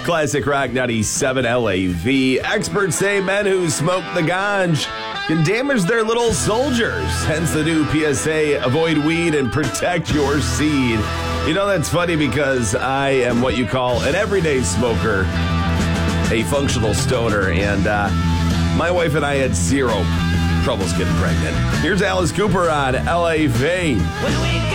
Classic Rock 97 LAV. Experts say men who smoke the ganj can damage their little soldiers. Hence the new PSA, avoid weed and protect your seed. You know, that's funny because I am what you call an everyday smoker, a functional stoner, and my wife and I had zero troubles getting pregnant. Here's Alice Cooper on LAV. When we